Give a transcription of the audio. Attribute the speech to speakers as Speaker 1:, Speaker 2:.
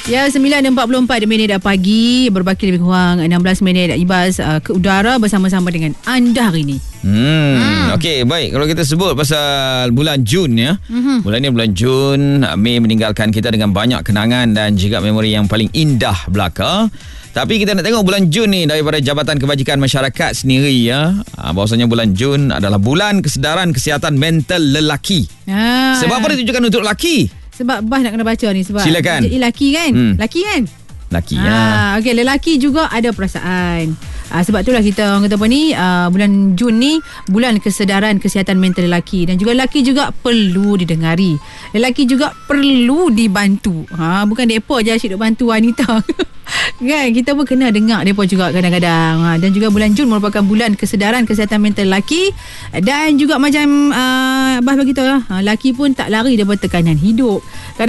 Speaker 1: Ya, 9.44 minit dah pagi, berbaki lebih kurang 16 minit Ibas ke udara bersama-sama dengan anda hari ini.
Speaker 2: Okey, baik. Kalau kita sebut pasal bulan Jun ya. Bulan ni bulan Jun, Mei meninggalkan kita dengan banyak kenangan dan juga memori yang paling indah belaka. Tapi kita nak tengok bulan Jun ni daripada Jabatan Kebajikan Masyarakat sendiri ya. Bahawasanya bulan Jun adalah bulan kesedaran kesihatan mental lelaki. Sebab apa ditujukan untuk lelaki?
Speaker 1: Sebab Bas nak kena baca ni sebab
Speaker 2: silakan.
Speaker 1: Lelaki kan? Lelaki kan?
Speaker 2: Lelaki ya.
Speaker 1: Okey, lelaki juga ada perasaan. Sebab itulah kita orang kata apa ni, bulan Jun ni bulan kesedaran kesihatan mental lelaki, dan juga lelaki juga perlu didengari. Lelaki juga perlu dibantu. Bukan depa je asyik duk bantu wanita. Kan, kita pun kena dengar depa juga kadang-kadang. Dan juga bulan Jun merupakan bulan kesedaran kesihatan mental lelaki, dan juga macam Abah bagi tahu lelaki pun tak lari daripada tekanan hidup.